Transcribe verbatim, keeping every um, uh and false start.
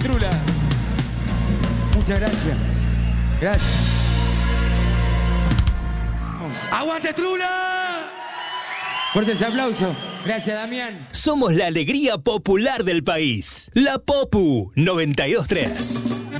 Trula. Muchas gracias. Gracias. ¡Aguante, Trula! Fuertes aplausos. Gracias, Damián. Somos la alegría popular del país. La Popu noventa y dos tres.